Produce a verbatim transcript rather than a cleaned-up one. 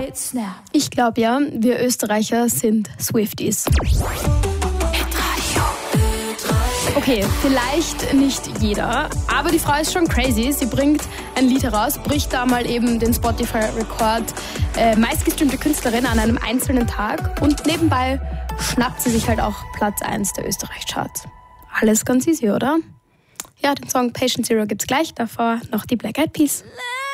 Ich glaube ja, wir Österreicher sind Swifties. Okay, vielleicht nicht jeder, aber die Frau ist schon crazy. Sie bringt ein Lied heraus, bricht da mal eben den Spotify-Rekord, äh, meistgestreamte Künstlerin an einem einzelnen Tag und nebenbei schnappt sie sich halt auch Platz eins der Österreich-Charts. Alles ganz easy, oder? Ja, den Song Patient Zero gibt's gleich, davor noch die Black Eyed Peas.